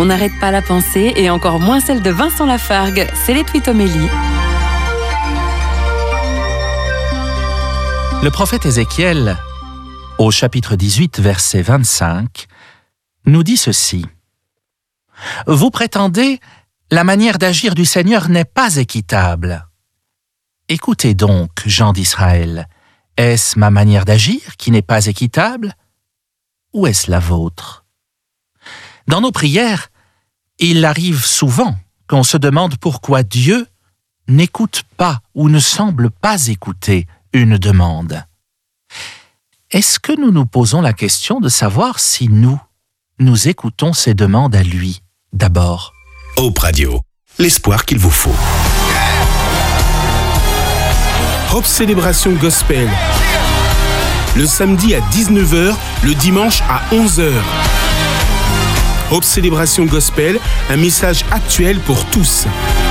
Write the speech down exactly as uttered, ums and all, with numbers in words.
On n'arrête pas la pensée et encore moins celle de Vincent Lafargue. C'est les Twitomélies. Le prophète Ézéchiel, au chapitre dix-huit, verset vingt-cinq, nous dit ceci. « Vous prétendez, la manière d'agir du Seigneur n'est pas équitable. Écoutez donc, gens d'Israël, est-ce ma manière d'agir qui n'est pas équitable? Ou est-ce la vôtre? » Dans nos prières, il arrive souvent qu'on se demande pourquoi Dieu n'écoute pas ou ne semble pas écouter une demande. Est-ce que nous nous posons la question de savoir si nous, nous écoutons ces demandes à lui d'abord? Hope Radio, l'espoir qu'il vous faut. Hope Célébration Gospel. Le samedi à dix-neuf heures, le dimanche à onze heures. Hope Célébration Gospel, un message actuel pour tous.